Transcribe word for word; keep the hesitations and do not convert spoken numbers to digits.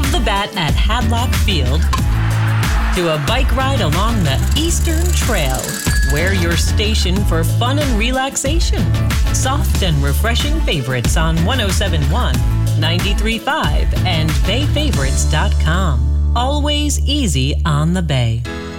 of the bat at Hadlock Field to a bike ride along the Eastern Trail. We're your station for fun and relaxation. Soft and refreshing favorites on one oh seven point one, ninety-three point five, and bay favorites dot com. Always easy on the Bay.